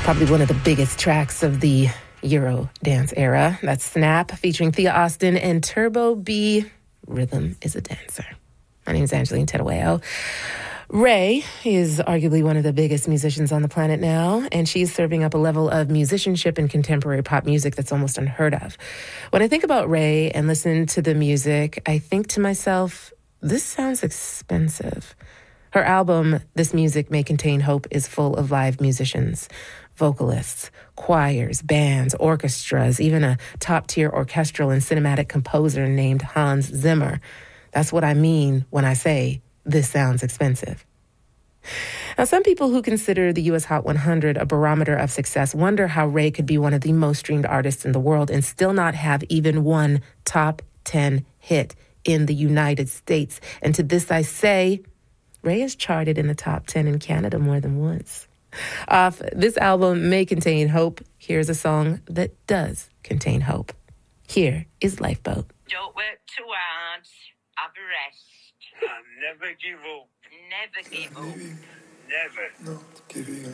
Probably one of the biggest tracks of the Euro dance era. That's Snap featuring Thea Austin and Turbo B. Rhythm is a Dancer. My name is Angeline Terueo. Ray is arguably one of the biggest musicians on the planet now, and she's serving up a level of musicianship in contemporary pop music that's almost unheard of. When I think about Ray and listen to the music, I think to myself, this sounds expensive. Her album, This Music May Contain Hope, is full of live musicians, vocalists, choirs, bands, orchestras, even a top-tier orchestral and cinematic composer named Hans Zimmer. That's what I mean when I say this sounds expensive. Now, some people who consider the U.S. Hot 100 a barometer of success wonder how Ray could be one of the most streamed artists in the world and still not have even one top 10 hit in the United States. And to this I say, Ray has charted in the top 10 in Canada more than once. Off this album May Contain Hope, here's a song that does contain hope. Here is Lifeboat. Don't work too hard. Have a rest. And never give up. Never give up. Never. Not giving